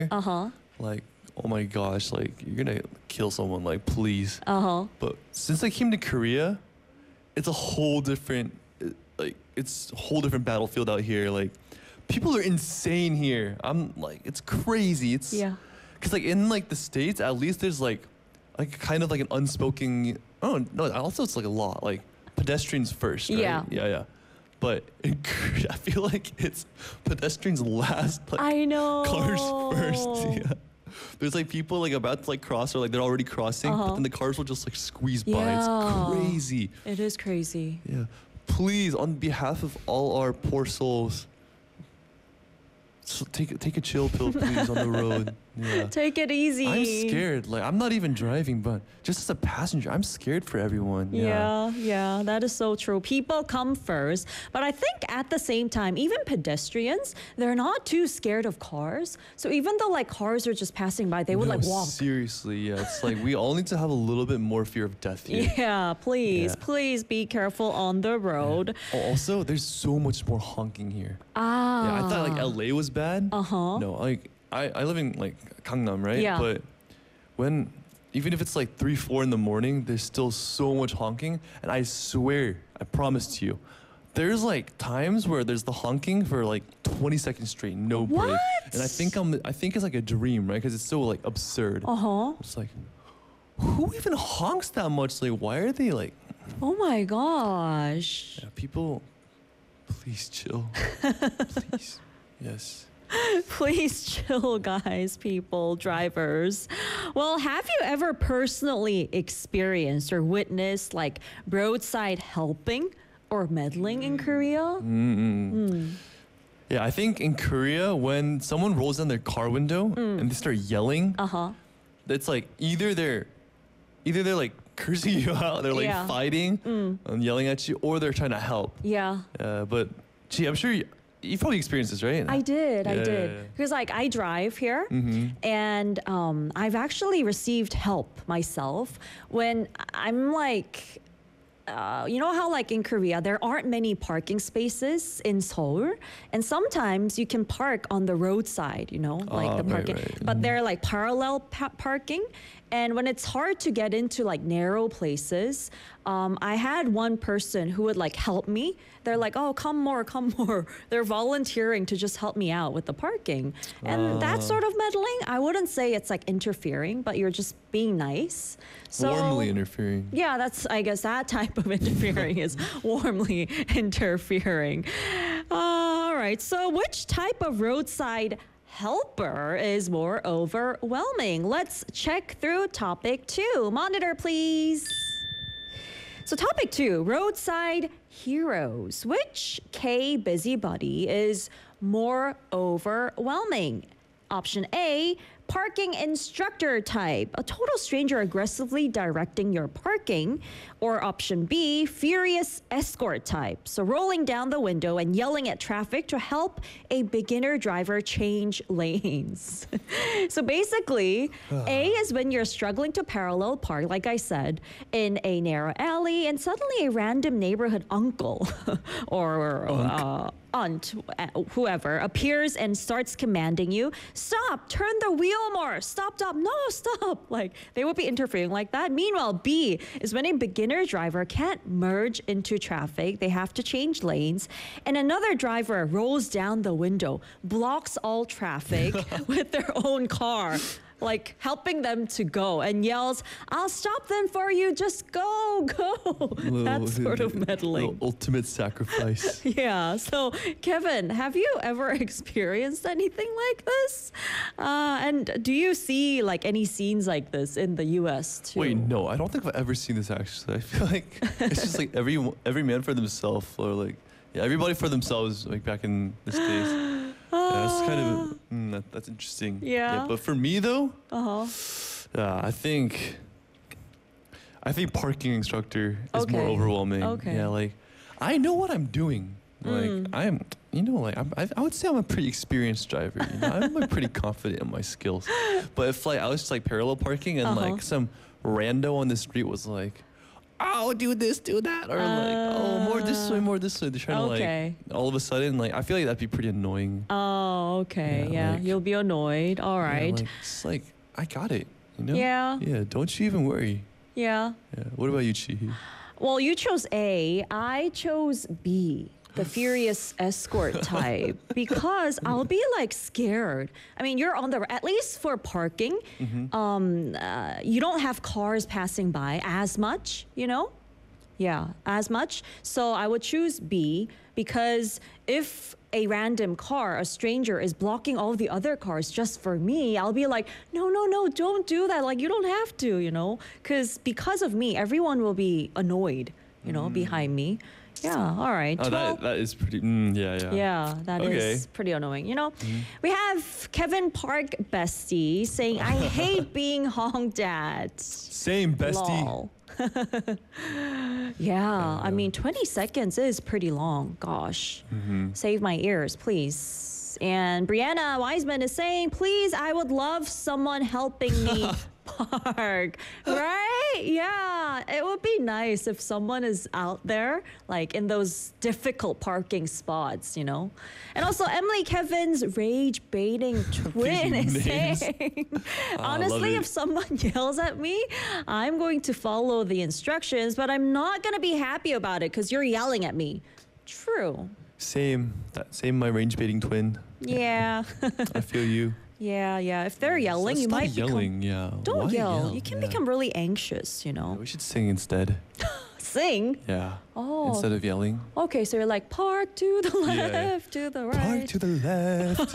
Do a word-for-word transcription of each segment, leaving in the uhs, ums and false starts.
Uh-huh. like, oh my gosh, like you're gonna kill someone, like please. Uh-huh. But since I came to Korea, it's a whole different, uh, like it's a whole different battlefield out here. Like people are insane here. I'm like, it's crazy. It's Yeah. Cause like in like the States, at least there's like, like kind of like an unspoken. Oh no, also it's like a law, like pedestrians first. Right? Yeah. Yeah, yeah. But in Korea, I feel like it's pedestrians last. Like, I know. cars first. Yeah. There's like people like about to like cross or like they're already crossing, Uh-huh. but then the cars will just like squeeze by. Yeah. It's crazy. It is crazy. Yeah. Please, on behalf of all our poor souls, so take take a chill pill, please, on the road. Yeah. Take it easy. I'm scared. Like I'm not even driving, but just as a passenger, I'm scared for everyone. Yeah, yeah, that is so true. People come first, but I think at the same time, even pedestrians, they're not too scared of cars. So even though like cars are just passing by, they would No, like walk. Seriously, yeah. It's like we all need to have a little bit more fear of death here. Yeah, please, Yeah. please be careful on the road. Oh, also, there's so much more honking here. Ah. Yeah, I thought like L A was bad. Uh-huh. No, like I, I live in like Gangnam, right? Yeah. But when even if it's like three, four in the morning, there's still so much honking. And I swear, I promise to you, there's like times where there's the honking for like twenty seconds straight, no break. What? And I think I'm I think it's like a dream, right? Because it's so like absurd. Uh-huh. It's like, who even honks that much? Like, why are they like? Oh my gosh. Yeah, people, please chill, please. Yes. Please chill, guys, people, drivers. Well, have you ever personally experienced or witnessed like roadside helping or meddling in Korea? Yeah, I think in Korea, when someone rolls down their car window and they start yelling, Uh-huh. it's like either they're, either they're like cursing you out, they're like Yeah. fighting and yelling at you, or they're trying to help. Yeah. Uh, but gee, I'm sure you, you've probably experienced this, right? I did, I Yeah, did. yeah, yeah. Because like I drive here, Mm-hmm. and um, I've actually received help myself when I'm like, uh, you know how like in Korea there aren't many parking spaces in Seoul, and sometimes you can park on the roadside, you know, like Ah, the right, parking, right. but they're like parallel pa- parking. And when it's hard to get into like narrow places, um, I had one person who would like help me. They're like, oh, come more, come more. They're volunteering to just help me out with the parking. And that sort of meddling, I wouldn't say it's like interfering, but you're just being nice. So, Warmly interfering. yeah, that's, I guess that type of interfering is warmly interfering. All right. So, which type of roadside helper is more overwhelming? Let's check through topic two. Monitor, please. So, topic two, roadside heroes. Which K busybody is more overwhelming? Option A, parking instructor type, a total stranger aggressively directing your parking. Or option B, furious escort type, so rolling down the window and yelling at traffic to help a beginner driver change lanes. So basically, A is when you're struggling to parallel park, like I said, in a narrow alley, and suddenly a random neighborhood uncle or uh, aunt, uh, whoever, appears and starts commanding you, stop, turn the wheel more, stop, stop, no, stop. Like they would be interfering like that. Meanwhile, B is when a beginner driver can't merge into traffic. They have to change lanes. And another driver rolls down the window, blocks all traffic with their own car, like helping them to go, and yells, I'll stop them for you, just go, go. That sort of meddling. Little ultimate sacrifice. Yeah. So, Kevin, have you ever experienced anything like this? Uh, and do you see like any scenes like this in the U S too? Wait, no, I don't think I've ever seen this actually. I feel like it's just like every every man for themselves, or like yeah, everybody for themselves, like back in the States. Yeah, that's kind of mm, that, that's interesting. Yeah. But for me though, Uh huh. yeah, I think I think parking instructor is more Okay. overwhelming. Okay. Yeah, like I know what I'm doing. Like Mm. I'm, you know, like I'm, I, I would say I'm a pretty experienced driver. You know, I'm like, pretty confident in my skills. But if like I was just like parallel parking and Uh-huh. like some rando on the street was like, oh, do this, do that, or like, oh, more this way, more this way. They're trying Okay. to like, all of a sudden, like, I feel like that'd be pretty annoying. Oh, okay. Yeah, Yeah, like- you'll be annoyed. All Yeah, right. like, it's like, I got it, you know? Yeah. Yeah, don't you even worry. Yeah. Yeah. What about you, Chi? Well, you chose A. I chose B, the furious escort type, because I'll be like scared. I mean, you're on the, at least for parking, um, uh, you don't have cars passing by as much, you know? Yeah, as much. So I would choose B because if a random car, a stranger, is blocking all the other cars just for me, I'll be like, no, no, no, don't do that. Like, you don't have to, you know? Because because of me, everyone will be annoyed, you know, behind me. Yeah, all right. Oh, Well, that, that is pretty, mm, yeah, yeah. yeah, that is Okay. pretty annoying. You know, we have Kevin Park Bestie saying, I hate being honked at. Same, bestie. Lol. Yeah, I mean, twenty seconds is pretty long. Gosh. Save my ears, please. And Brianna Wiseman is saying, please, I would love someone helping me park. Right? Yeah. It would be nice if someone is out there, like in those difficult parking spots, you know? And also, Emily Kevin's rage baiting twin is These names. saying, Ah, I love honestly, it. if someone yells at me, I'm going to follow the instructions, but I'm not going to be happy about it because you're yelling at me. True. Same, that, same, my range baiting twin. Yeah. I feel you. yeah, yeah. If they're yelling, Let's you stop might yelling, yeah. become. Don't Why yell. You can Yeah. become really anxious, you know. We should sing instead. Sing. Yeah. Oh. Instead of yelling. Okay, so you're like, park to the Yeah. left, to the Park right. to the left.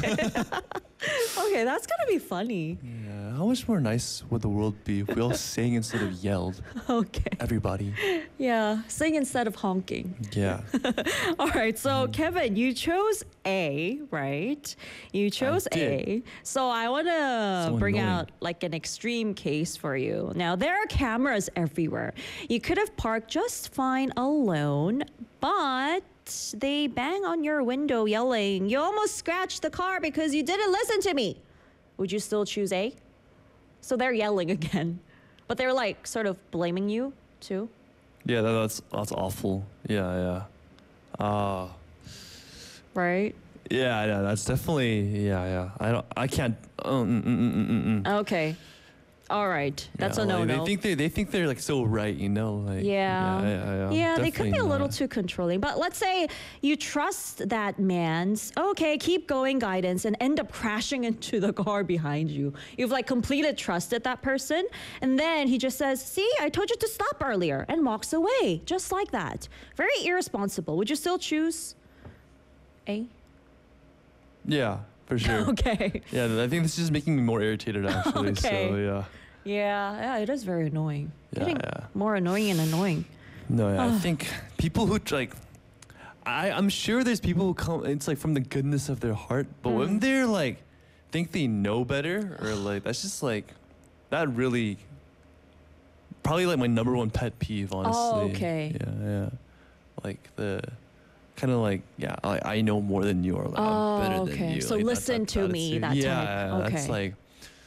Okay, that's gonna be funny. Yeah. How much more nice would the world be if we all sang instead of yelled? Okay. Everybody. Yeah, sing instead of honking. Yeah. All right, so Mm-hmm. Kevin, you chose A, right? You chose A. did. So I want to So bring annoying. out like an extreme case for you. Now, there are cameras everywhere. You could have parked just fine alone, but they bang on your window yelling, you almost scratched the car because you didn't listen to me. Would you still choose A? So they're yelling again, but they're like sort of blaming you too. Yeah, that, that's that's awful. Yeah, yeah. Uh Right? yeah, yeah, that's definitely yeah, yeah. I don't I can't oh, mm, mm, mm, mm, mm, mm. Okay. All right. That's Yeah, a like, no-no. They think they they think they're like so right, you know, like Yeah. yeah, yeah, yeah. Yeah, they could be a Definitely little not. too controlling. But let's say you trust that man's, okay, keep going guidance and end up crashing into the car behind you. You've like completed trusted that person. And then he just says, see, I told you to stop earlier, and walks away just like that. Very irresponsible. Would you still choose A? Yeah, for sure. Okay. Yeah, I think this is just making me more irritated actually. Okay. So yeah. Yeah, yeah, it is very annoying. Yeah, Getting yeah. more annoying and annoying. No, yeah, I think people who like, I I'm sure there's people who come. It's like from the goodness of their heart, but Mm. when they're like, think they know better, or like that's just like, that really. Probably like my number one pet peeve, honestly. Oh, okay. Yeah, yeah. Like the, kind of like yeah, I, I know more than you, or like, Oh, I'm better okay. than you. So like, that listen type to of me, attitude. that yeah, type. that's Okay. like.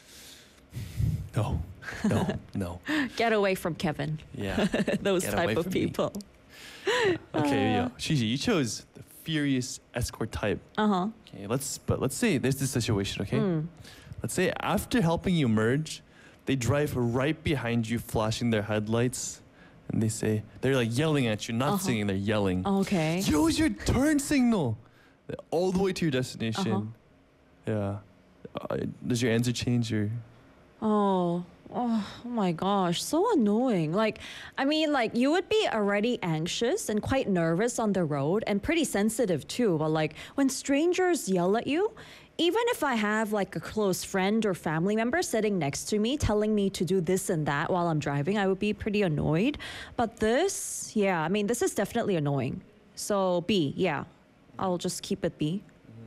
No, no, no. Get away from Kevin. Yeah. Those Get type away of from me. people. Okay, Uh. yeah. Shishi, you chose the furious escort type. Uh-huh. Okay, let's but let's say there's this situation, okay? Mm. Let's say after helping you merge, they drive right behind you, flashing their headlights, and they say they're like yelling at you, not Uh-huh. singing, they're yelling. Okay. Use your turn signal, all the way to your destination. Uh-huh. Yeah. Uh, does your answer change or? Oh, oh, oh my gosh, so annoying. Like, I mean, like you would be already anxious and quite nervous on the road and pretty sensitive too. But like when strangers yell at you, even if I have like a close friend or family member sitting next to me telling me to do this and that while I'm driving, I would be pretty annoyed. But this, yeah, I mean, this is definitely annoying. So B, yeah, I'll just keep it B.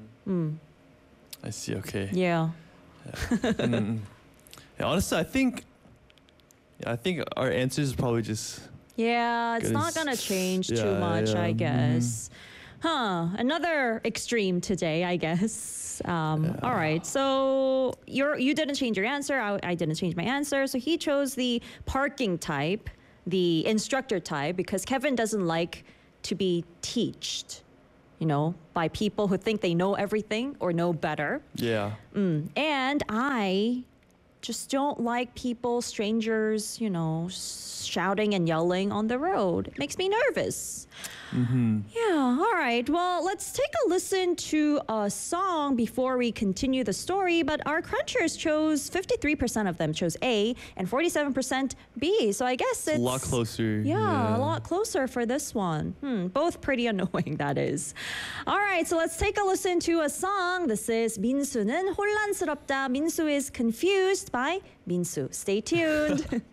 I see. Okay. Yeah. Mm. Yeah, honestly, I think. Yeah, I think our answers is probably just. Yeah, it's Good not as- gonna change too yeah, much, yeah, I mhm. guess. Huh, another extreme today, I guess. Um, All right, so you're, you didn't change your answer. I, I didn't change my answer. So he chose the parking type, the instructor type because Kevin doesn't like to be teached, you know, by people who think they know everything or know better. Yeah. Mm. And I just don't like people, strangers, you know, shouting and yelling on the road. It makes me nervous. Mm-hmm. Yeah, all right. Well, let's take a listen to a song before we continue the story. But our crunchers chose fifty-three percent of them chose A and forty-seven percent B. So I guess it's A lot closer. Yeah, a lot closer for this one. Hmm, both pretty annoying, that is. All right, so let's take a listen to a song. This is 민수는 혼란스럽다. 민수 is confused by 민수. Stay tuned.